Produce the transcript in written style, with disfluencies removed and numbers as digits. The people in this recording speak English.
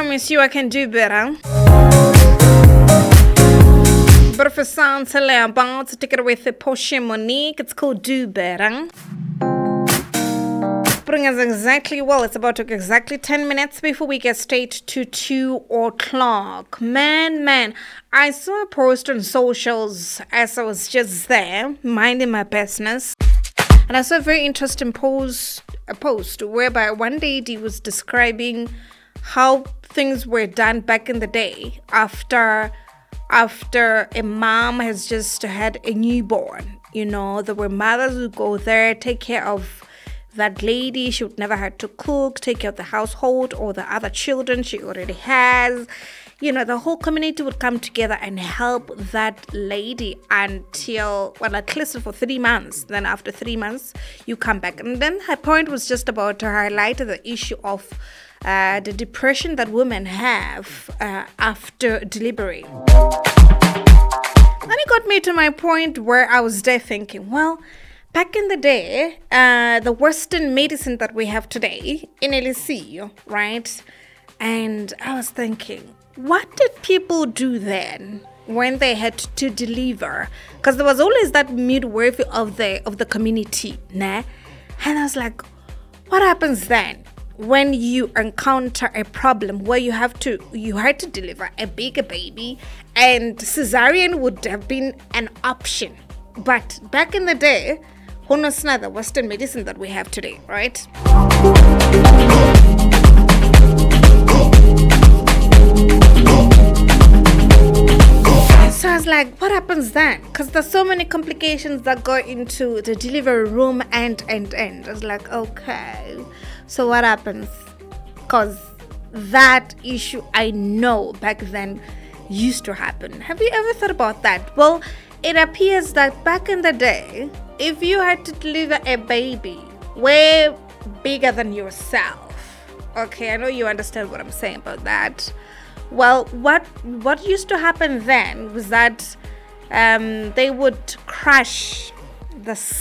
promise you I can do better. But if it sounds about to take it away with Portia Monique, it's called Do Better. Putting us exactly, well, it's about to take exactly 10 minutes before we get straight to 2 o'clock. Man, I saw a post on socials as I was just there, minding my business. And I saw a very interesting post whereby one lady was describing how things were done back in the day after a mom has just had a newborn. You know, there were mothers who go there, take care of that lady. She would never have to cook, take care of the household or the other children she already has. You know, the whole community would come together and help that lady until, well, at least for 3 months. Then after 3 months, you come back. And then her point was just about to highlight the issue of the depression that women have after delivery. And it got me to my point where I was there thinking, well, back in the day, the Western medicine that we have today in LSE, right? And I was thinking, what did people do then when they had to deliver? Because there was always that midwifery of the community, nah? And I was like, what happens then when you encounter a problem where you had to deliver a bigger baby, and cesarean would have been an option? But back in the day, it's not the Western medicine that we have today, right? So I was like, what happens then? Because there's so many complications that go into the delivery room and. I was like, okay, so what happens? Because that issue I know back then used to happen. Have you ever thought about that? Well, it appears that back in the day, if you had to deliver a baby way bigger than yourself, okay, I know you understand what I'm saying about that. Well, what used to happen then was that they would crush the